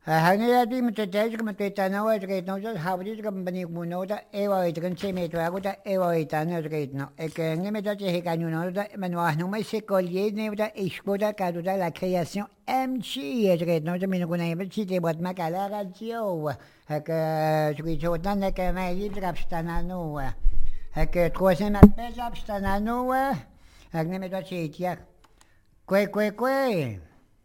Hanayati mtetej mtetana wa tretno ja habdi ga bani kuno da ewa itgan che me to aguta ewa itana tretno que ne me da che canuno da manuah no me se collier ne da escoda caduta la création MC tretno ja me no kuna yebe chi te bot makala radio que je suis autant que ma libre abstanano que troisième appel abstanano ne me da che tia Kwe.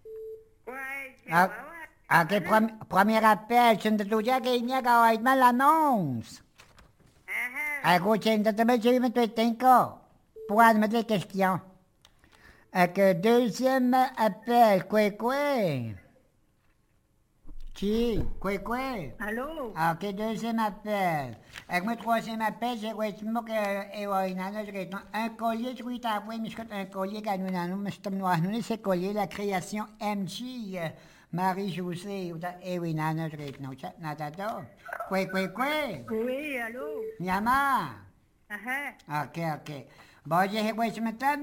Ok, premier appel, je ne te dis qu'il n'y a qu'à être mal l'annonce. Écoute, je ne te dis que tu es encore pour me des questions. Ok, deuxième appel, Kwe. Kwe. Allô? Ok, deuxième appel. Avec mon troisième appel, j'ai un collier, je vais t'envoyer, mais un collier qui nous c'est collier la création MG. Marie-Josée, oui, nana, je vais non, chat, nada, Kwe. Oui, allô? Nyama. Ok. Bon, j'ai quoi, je m'attends,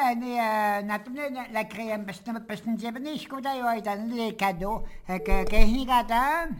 la création, parce que j'ai venu, je connais, les cadeaux, que gatan.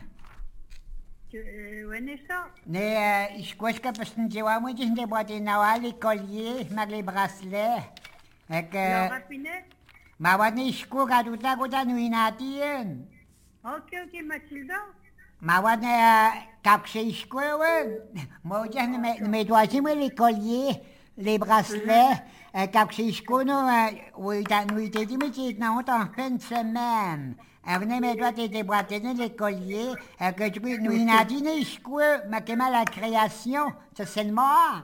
Vanessa? Ne, iskoska pasnjewa mo dis ne boite nawali collier, mag les bracelets. Laura Pinet? Mawat ni isko kaduta ko ta nuinatin. Ok, Mathilda? Mawat ne kapse isko wen. Mo jas ne me doisi mo les colliers, les bracelets. Kapse isko no, oui ta nuite di me chit na en fin de semaine. Venez me doit te boîter les colliers, que tu peux nous inadiner, mais que mal la création, ça c'est le mot.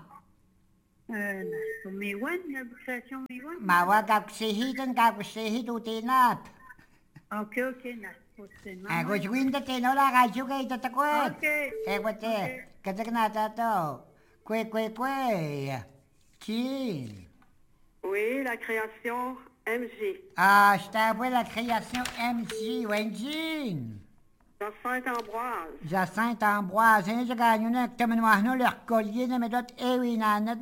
Miwan, la création Miwan? Ma wa kapsehit ou tenap. Ok, na. Ako juin da teno la radio kay tatakot. Ok. Wate, katak na tato. Kwe. Qui? Oui, la création MJ. Ah, je t'avoue la création MJ, Wenjin. Jacinthe Ambroise, hein, je gagne une acte leur collier, mais d'autres, oui,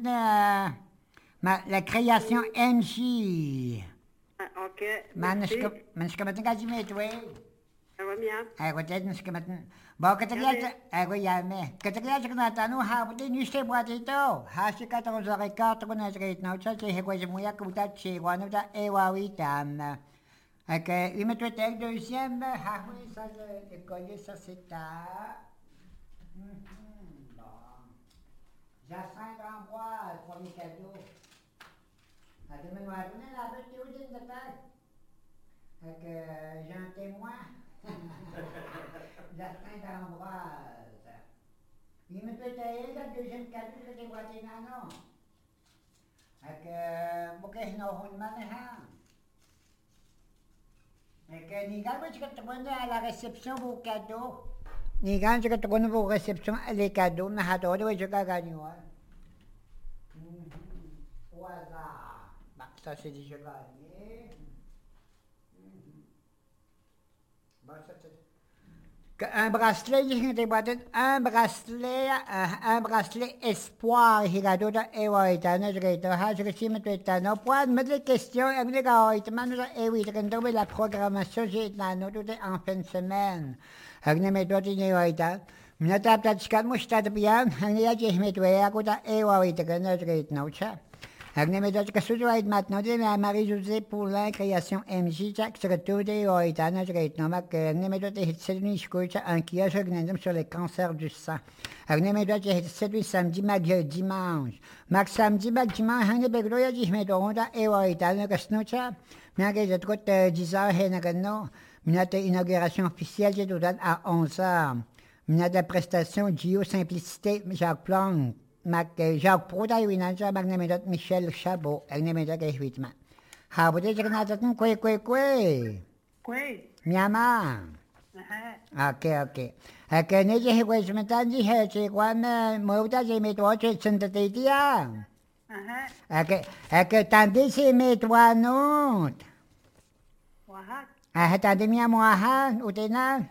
la création MJ. Ok. Manske matin kaji met, oui. Ça va bien. Peut-être manske matin. Bon, Katakliya na tanu ha de niste boatito. Ha si 14h15 ko na straight now cha che ko je muya kuta che wano da ewawitan. Ok, il me doit être deuxième. Ah oui, ça le collier ça c'est à. Bon. Jacinthe Ambroise, premier cadeau. Demain nous allons la petite usine de terre. J'ai un témoin. Jacinthe Ambroise. Il me doit être le deuxième cadeau que j'ai boité non. Mukhe no hunman ha. Nigan mo chika tukon à la réception vos cadeaux. Nigan chika tukon vos réceptions les cadeaux na hado de chika gagnon. Au hasard. Bah, ça c'est déjà gagné. Bon, ça c'est... Un bracelet, un bracelet espoir, higado da ewaitana, je me tuetano, point de mettre les questions, et me dire, la programmation, j'ai en fin de semaine. Agne me doit y ewaita. Minata platskan mustad bien, ania je me tuea, kuta ewaitana, je Agne me doit que ce soit maintenant de Marie-Josée pour la création MJ, Jack sur tout des oitana, je Agne me doit être celui un kiosque sur le cancer du sang. Agne me doit être celui samedi, dimanche. Max samedi, dimanche, Agne Begroya, je me dois et oitana, que snocha. Minage de trop 10h, Henagano. Minate inauguration officielle, j'ai donné à 11h. Minate prestation, Gio Simplicité, Jacques Plante. Jacques Prouda winanja magnemedot Michel Chabot, agnemedot Huitman. Habode jagnatatun kwe. Kwe. Miama. Ok. Neje hegwezmetanji heche kwame mouta je metwoche tsentetia. Tande se metwanot. Wahat. Tande miamoaha utena.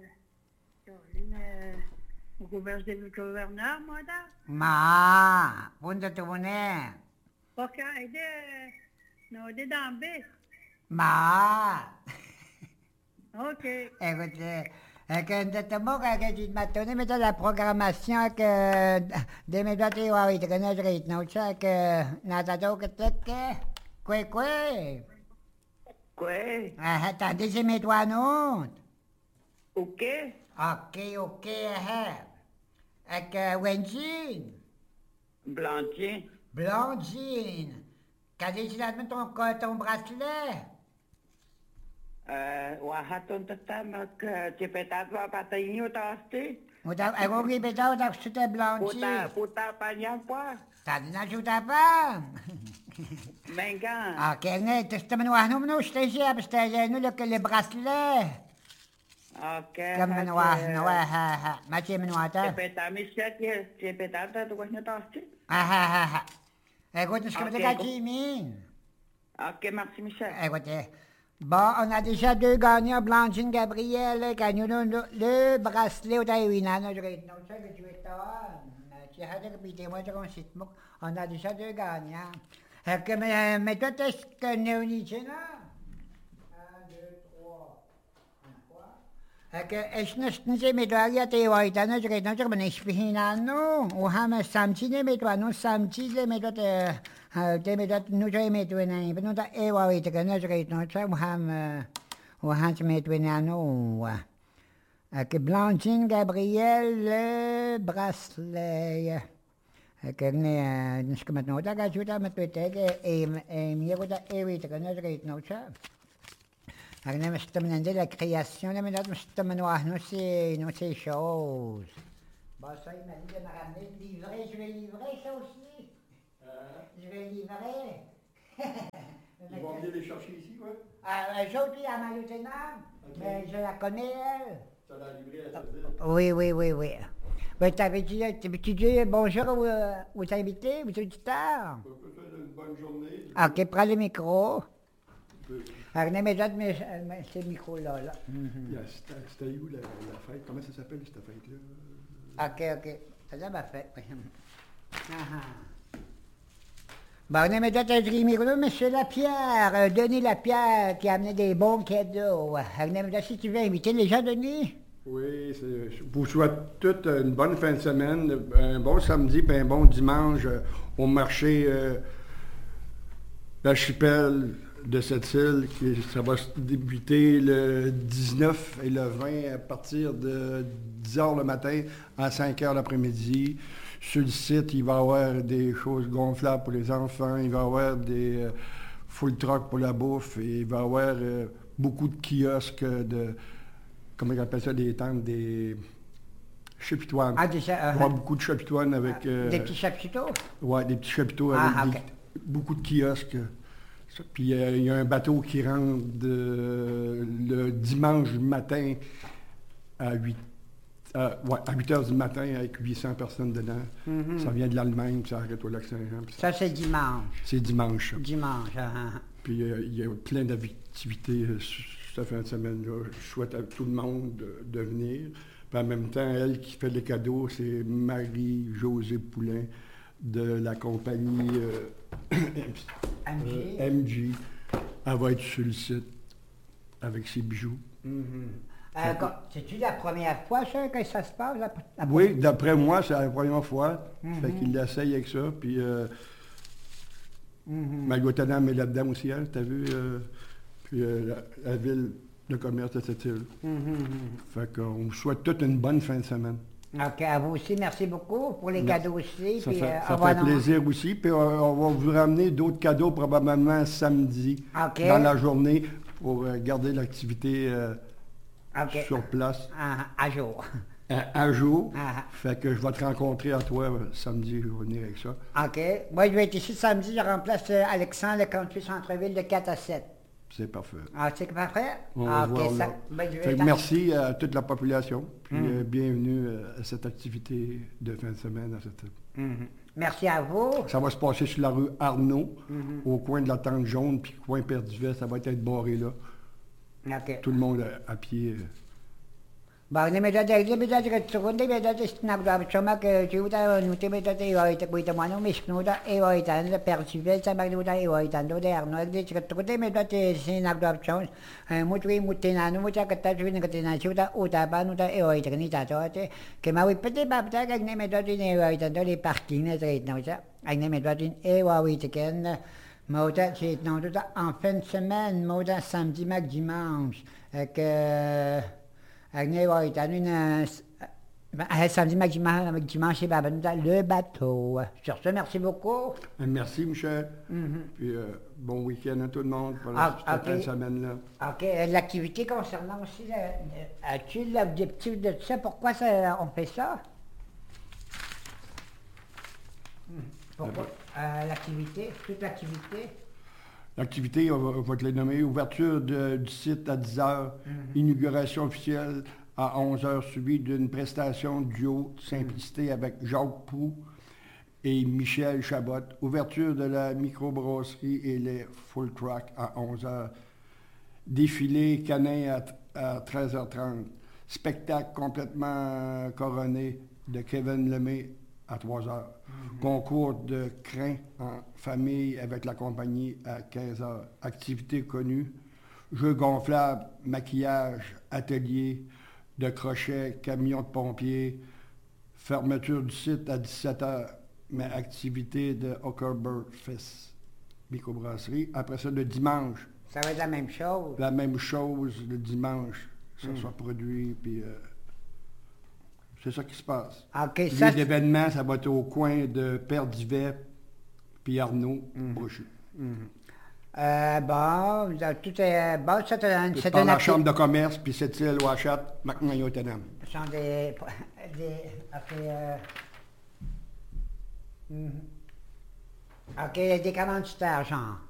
Gouverneur, moi, da? Ma, bunda tu bune. Ok, no, de dambe. Ma. OK. Écoute, notamment quand tu m'as donné maintenant la programmation que des méthodes théoriques de connaître, non, ça que n'attendons que quoi. Quoi? Ah, attendez, j'ai mes doigts non. OK. OK, avec Wenjin. Blanchien. Blondine. Quand tu as mis ton bracelet? Wahaton tatamak, cepetatwa patainyo taasti. Ako ripetaw na suta Blondine. Puta panyakwa. Tadi na suta pa. Menga. OK, ngayon, tapos naman wahno mo siya, basta yun le bracelet. OK. Kaman wahno, ha. Machi man wata. Cepetata tuwas nyo taasti. Ha. Écoute, ce que vous avez dit, OK, merci Michel. Écoutez, bon, on a déjà 2 gagnants, Blanchine Gabriel, gagnons le bracelet au Taïwina. On a déjà 2 gagnants. Mais toi, est-ce que nous n'y sommes là? 1, 2, 3. Est-ce que nous sommes là? Il y a des gens qui ont été là. On a samedi, nous samedi, nous avons mis tout en nous avons évalué que nous avons mis tout en avec Blanchine Gabriel, le bracelet. Que nous sommes maintenant là, que nous avons mis la création, nous avons ces choses. Bon, ça, il m'a dit de me ramener de livrer, je vais livrer ça aussi. Je vais livrer. Ils vont venir les chercher ici, quoi? Eux autres, à ma lieutenant, mais je la connais, elle. Ça l'a livré à cette ville? Oui. Ben, t'avais-tu dit bonjour aux invités, aux auditeurs? On peut faire une bonne journée. OK, prends le micro. Oui. Alors, mais c'est le micro-là. C'était où la fête? Comment ça s'appelle, cette fête-là? OK. Ça m'a fait. Bon, on a mis d'autres micro, monsieur Lapierre, Denis Lapierre, qui a amené des bons cadeaux. Si tu veux inviter les gens, Denis? Oui, je vous souhaite toute une bonne fin de semaine, un bon samedi et un bon dimanche au marché l'archipel de cette île. Ça va débuter le 19 et le 20 à partir de 10h le matin à 5h l'après-midi. Sur le site, il va y avoir des choses gonflables pour les enfants, il va y avoir des full truck pour la bouffe, et il va y avoir beaucoup de kiosques comment ils appellent ça, des tentes, des chapitoines. Il va y avoir beaucoup de chapitoines avec... des petits chapiteaux? Oui, des petits chapiteaux avec beaucoup de kiosques. Puis il y a un bateau qui rentre le dimanche matin à 8h du matin avec 800 personnes dedans. Mm-hmm. Ça vient de l'Allemagne, puis ça arrête au Lac-Saint-Jean. Ça, c'est dimanche. C'est dimanche. Dimanche. Puis il y a plein d'activités cette fin de semaine-là. Je souhaite à tout le monde de venir. Puis en même temps, elle qui fait les cadeaux, c'est Marie-Josée Poulain de la compagnie MG. Elle va être sur le site avec ses bijoux. Mm-hmm. C'est-tu la première fois, ça, que ça se passe? Oui, d'après moi, c'est la première fois. Mm-hmm. Fait qu'il l'essaye avec ça. Puis Malgotanam est là-dedans aussi, hein, t'as vu? Puis la ville de commerce de cette île. Fait qu'on vous souhaite toute une bonne fin de semaine. OK, à vous aussi, merci beaucoup pour les cadeaux aussi. Ça puis, fait plaisir aussi. Puis on va vous ramener d'autres cadeaux probablement samedi dans la journée pour garder l'activité sur place. À jour. À jour. Fait que je vais te rencontrer à toi samedi, je vais venir avec ça. OK. Moi, je vais être ici samedi, je remplace Alexandre, le campus centre-ville de 4 à 7. C'est parfait. C'est parfait? On va voir là. Fait que merci à toute la population, puis bienvenue à cette activité de fin de semaine. Merci à vous. Ça va se passer sur la rue Arnaud, au coin de la Tente Jaune, puis coin Perduvet, ça va être barré là. OK. Tout le monde à pied. Bagni medyo tsukundi medyo snagdab chama ke chiuta nuti medyo iwait kuita mano misknuda iwaitan the percivel sa magnuda iwaitan do de arno de tsukundi medyo snagdab chon mutwi mutinano mucha kata chuin katina chiuta uta banuda iwait ni ta to ke ma wipete babta ka ne medyo din iwaitan do de parking ne trait na ucha agne medyo din iwait ken Moda c'est non tout en fin de semaine moda samedi mac dimanche que Agnès va être samedi dimanche, le bateau. Sur ce, merci beaucoup. Merci, Michel. Puis bon week-end à tout le monde pour cette fin de semaine-là. OK. L'activité concernant aussi, as-tu l'objectif de ça? Pourquoi ça, on fait ça? Pourquoi? L'activité, toute l'activité? L'activité, on va te les nommer, ouverture du site à 10h, inauguration officielle à 11h, suivie d'une prestation duo Simplicité avec Jacques Proulx et Michel Chabot. Ouverture de la microbrasserie et les full track à 11h. Défilé canin à 13h30. Spectacle complètement couronné de Kevin Lemay à 3h. Concours de crin en famille avec la compagnie à 15h. Activités connues. Jeux gonflables, maquillage, atelier de crochet, camion de pompiers. Fermeture du site à 17h. Mais activité de Oktoberfest microbrasserie. Après ça, le dimanche. Ça va être la même chose. La même chose le dimanche. Ça soit produit, puis... c'est ça qui se passe. OK, ça... L'événement, ça va être au coin de Perdivet puis Arnaud Brochu. Bon, tout est... Bon, c'est dans la chambre de commerce, puis cette île Ouachat, maintenant, il y a autonome. Ce sont des OK, des commanditaires, genre.